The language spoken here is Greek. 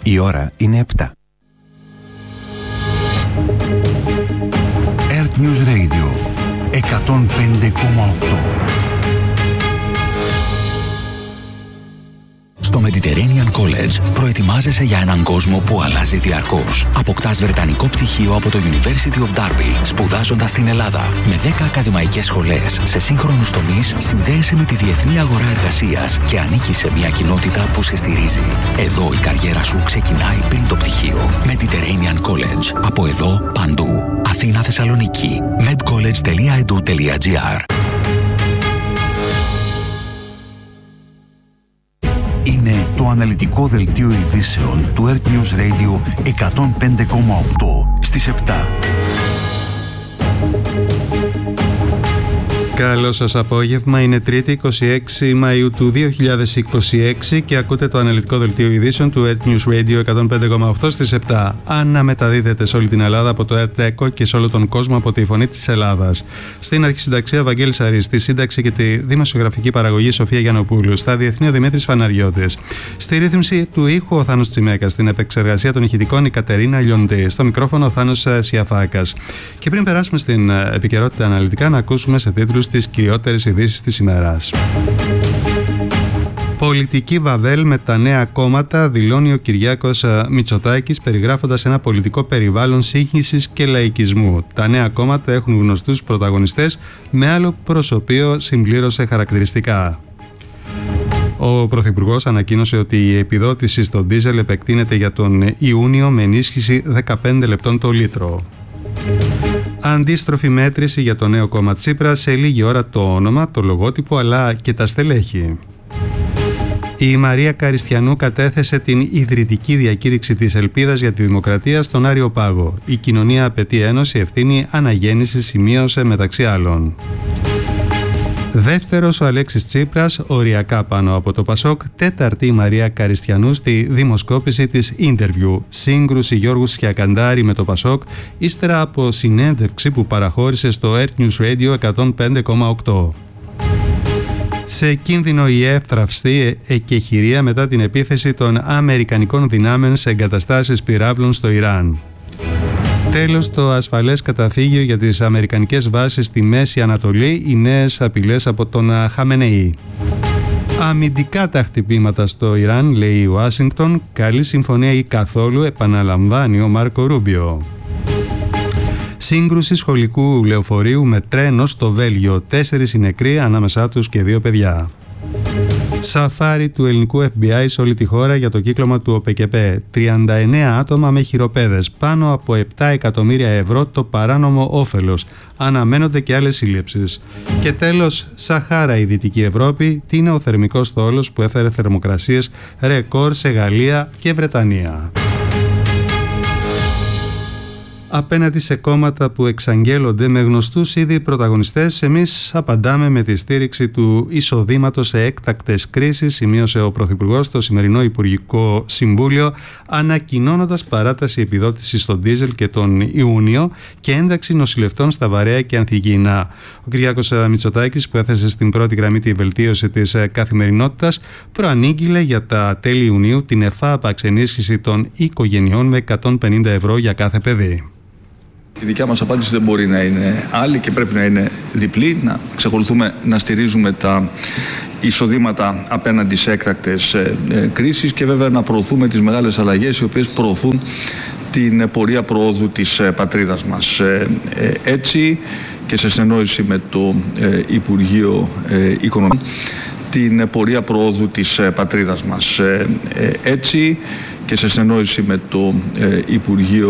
Η ώρα είναι 7. Earth News Radio 105,8. Στο Mediterranean College προετοιμάζεσαι για έναν κόσμο που αλλάζει διαρκώς. Αποκτάς βρετανικό πτυχίο από το University of Derby, σπουδάζοντας στην Ελλάδα. Με 10 ακαδημαϊκές σχολές σε σύγχρονους τομείς, συνδέεσαι με τη διεθνή αγορά εργασίας και ανήκεις σε μια κοινότητα που σε στηρίζει. Εδώ η καριέρα σου ξεκινάει πριν το πτυχίο. Mediterranean College. Από εδώ, παντού. Αθήνα, Θεσσαλονίκη. medcollege.edu.gr. Είναι το αναλυτικό δελτίο ειδήσεων του Earth News Radio 105,8 στις 7. Καλό σας απόγευμα, είναι Τρίτη 26 Μαΐου του 2026 και ακούτε το αναλυτικό δελτίο ειδήσεων του Earth News Radio 105,8 στις 7. Αναμεταδίδεται σε όλη την Ελλάδα από το Earth Echo και σε όλο τον κόσμο από τη Φωνή της Ελλάδας. Στην αρχισυνταξία Βαγγέλης Αρής, στη σύνταξη και τη δημοσιογραφική παραγωγή Σοφία Γιαννοπούλου, στα διεθνή ο Δημήτρης Φαναριώτης. Στη ρύθμιση του ήχου ο Θάνος Τσιμέκας, στην επεξεργασία των ηχητικών η Κατερίνα Λιοντή, στο μικρόφωνο ο Θάνος Σιαφάκας. Και πριν περάσουμε στην επικαιρότητα αναλυτικά, να ακούσουμε σε τίτλους τις κυριότερες ειδήσεις της ημέρας. Πολιτική βαβέλ με τα νέα κόμματα, δηλώνει ο Κυριάκος Μητσοτάκης, περιγράφοντας ένα πολιτικό περιβάλλον σύγχυσης και λαϊκισμού. Τα νέα κόμματα έχουν γνωστούς πρωταγωνιστές, με άλλο προσωπείο συμπλήρωσε χαρακτηριστικά. Ο Πρωθυπουργός ανακοίνωσε ότι η επιδότηση στο ντίζελ επεκτείνεται για τον Ιούνιο με ενίσχυση 15 λεπτών το λίτρο. Αντίστροφη μέτρηση για το νέο κόμμα Τσίπρα, σε λίγη ώρα το όνομα, το λογότυπο αλλά και τα στελέχη. Η Μαρία Καριστιανού κατέθεσε την ιδρυτική διακήρυξη της Ελπίδας για τη Δημοκρατία στον Άριο Πάγο. Η κοινωνία απαιτεί ένωση, ευθύνη, αναγέννηση, σημείωσε μεταξύ άλλων. Δεύτερος ο Αλέξης Τσίπρας, οριακά πάνω από το Πασόκ. Τέταρτη η Μαρία Καριστιανού στη δημοσκόπηση της Interview. Σύγκρουση Γιώργου Σιακαντάρη με το Πασόκ, ύστερα από συνέντευξη που παραχώρησε στο Earth News Radio 105,8. Σε κίνδυνο η εύθραυστη εκεχηρία μετά την επίθεση των αμερικανικών δυνάμεων σε εγκαταστάσεις πυράβλων στο Ιράν. Τέλος, το ασφαλές καταφύγιο για τις αμερικανικές βάσεις στη Μέση Ανατολή, οι νέες απειλές από τον Χαμενεή. Αμυντικά τα χτυπήματα στο Ιράν, λέει η Ουάσιγκτον, καλή συμφωνία ή καθόλου, επαναλαμβάνει ο Μάρκο Ρούμπιο. Σύγκρουση σχολικού λεωφορείου με τρένο στο Βέλγιο, 4 οι νεκροί, ανάμεσά τους και 2 παιδιά. Σαφάρι του ελληνικού FBI σε όλη τη χώρα για το κύκλωμα του ΟΠΕΚΕΠΕ. 39 άτομα με χειροπέδες. Πάνω από 7 εκατομμύρια ευρώ το παράνομο όφελος. Αναμένονται και άλλες σύλληψεις. Και τέλος, Σαχάρα η Δυτική Ευρώπη. Τι είναι ο θερμικός θόλος που έφερε θερμοκρασίες ρεκόρ σε Γαλλία και Βρετανία. Απέναντι σε κόμματα που εξαγγέλλονται με γνωστούς ήδη πρωταγωνιστές, εμείς απαντάμε με τη στήριξη του εισοδήματος σε έκτακτες κρίσεις, σημείωσε ο Πρωθυπουργός στο σημερινό Υπουργικό Συμβούλιο, ανακοινώνοντας παράταση επιδότησης στον ντίζελ και τον Ιούνιο και ένταξη νοσηλευτών στα βαρέα και ανθυγιεινά. Ο Κυριάκος Μητσοτάκης, που έθεσε στην πρώτη γραμμή τη βελτίωση της καθημερινότητας, προανήγγειλε για τα τέλη Ιουνίου την εφάπαξ ενίσχυση των οικογενειών με 150 ευρώ για κάθε παιδί. Η δικιά μας απάντηση δεν μπορεί να είναι άλλη και πρέπει να είναι διπλή. Να εξακολουθούμε να στηρίζουμε τα εισοδήματα απέναντι σε έκτακτες κρίσεις και βέβαια να προωθούμε τις μεγάλες αλλαγές οι οποίες προωθούν την πορεία προόδου της πατρίδας μας. Έτσι και σε συνεννόηση με το Υπουργείο Οικονομικών, την πορεία προόδου της πατρίδας μας. Έτσι και σε συνεννόηση με το Υπουργείο